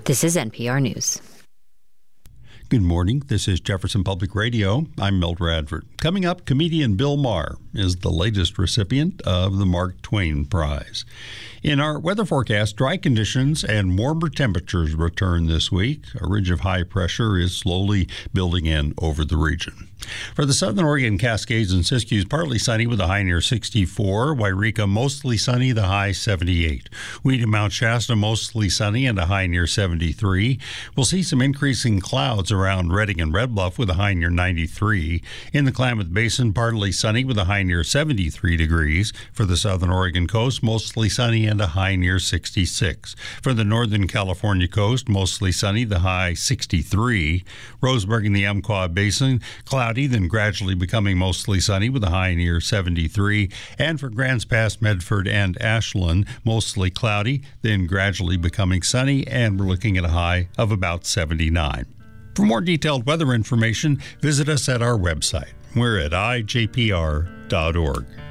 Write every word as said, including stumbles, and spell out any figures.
This is N P R News. Good morning. This is Jefferson Public Radio. I'm Milt Radford. Coming up, comedian Bill Maher is the latest recipient of the Mark Twain Prize. In our weather forecast, dry conditions and warmer temperatures return this week. A ridge of high pressure is slowly building in over the region. For the Southern Oregon Cascades and Siskiyous, partly sunny with a high near sixty-four. Wairika, mostly sunny, the high seventy-eight. Wheat and Mount Shasta, mostly sunny and a high near seventy-three. We'll see some increasing clouds around Redding and Red Bluff with a high near ninety-three. In the Klamath Basin, partly sunny with a high near seventy-three degrees. For the Southern Oregon coast, mostly sunny and a high near sixty-six. For the Northern California coast, mostly sunny, the high sixty-three. Roseburg and the Umpqua Basin, cloudy, then gradually becoming mostly sunny with a high near seventy-three. And for Grants Pass, Medford, and Ashland, mostly cloudy, then gradually becoming sunny, and we're looking at a high of about seventy-nine. For more detailed weather information, visit us at our website. We're at I J P R dot org.